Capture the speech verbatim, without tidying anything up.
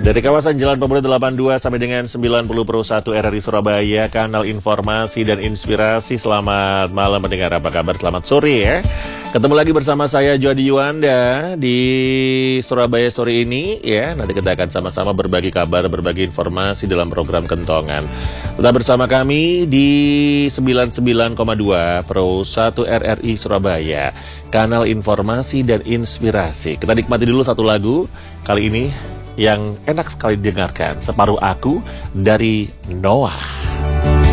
Dari kawasan Jalan Pemuda delapan puluh dua sampai dengan sembilan puluh Pro satu R R I Surabaya, kanal informasi dan inspirasi. Selamat malam mendengar, apa kabar? Selamat sore ya. Ketemu lagi bersama saya Jody Yuanda di Surabaya sore ini ya. Nanti kita akan sama-sama berbagi kabar, berbagi informasi dalam program Kentongan. Tetap bersama kami di sembilan puluh sembilan koma dua Pro satu R R I Surabaya, kanal informasi dan inspirasi. Kita nikmati dulu satu lagu kali ini yang enak sekali didengarkan, Separuh Aku dari Noah.